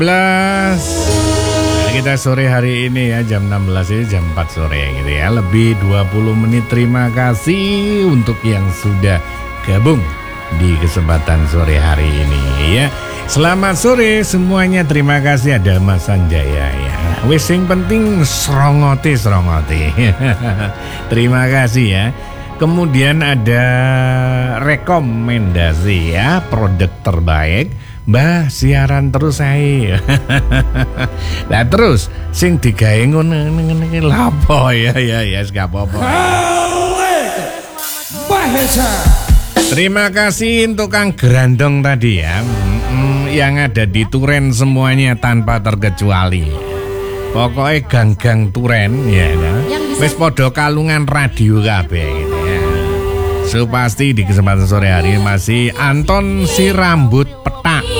Nah, kita sore hari ini ya jam 16 ini jam 4 sore gitu ya. Lebih 20 menit. Terima kasih untuk yang sudah gabung di kesempatan sore hari ini ya. Selamat sore semuanya. Terima kasih ada Mas Sanjaya ya. Wis sing penting srongote. Terima kasih ya. Kemudian ada rekomendasi ya, produk terbaik. Mbah siaran terus saya. Nah terus sing digawe ngono iki lapo ya gak apa-apa. Terima kasih untuk Kang Grandong tadi ya. Yang ada di Turen semuanya tanpa terkecuali. Pokoknya gang-gang Turen ya. Wis podo kalungan radio kabeh gitu ya. So pasti di kesempatan sore hari masih Anton si rambut